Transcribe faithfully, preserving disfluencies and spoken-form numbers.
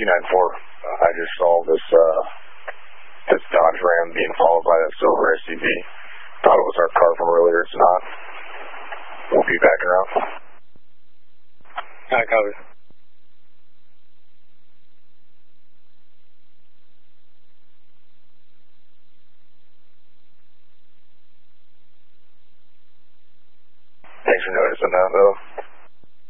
two nine four. Uh, I just saw this uh, this Dodge Ram being followed by that silver S U V. Thought it was our car from earlier. It's not. We'll be back around. Alright, copy. Thanks for noticing that, though.